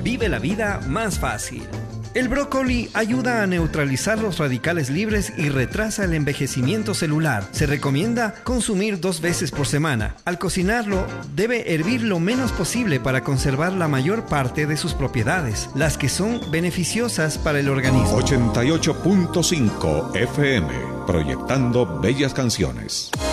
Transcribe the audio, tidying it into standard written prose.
Vive la vida más fácil. El brócoli ayuda a neutralizar los radicales libres y retrasa el envejecimiento celular. Se recomienda consumir 2 veces por semana. Al cocinarlo, debe hervir lo menos posible para conservar la mayor parte de sus propiedades, las que son beneficiosas para el organismo. 88.5 FM, proyectando bellas canciones.